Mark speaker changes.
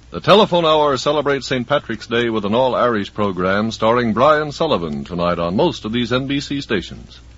Speaker 1: The Telephone Hour celebrates St. Patrick's Day with an all-Irish program starring Brian Sullivan tonight on most of these NBC stations.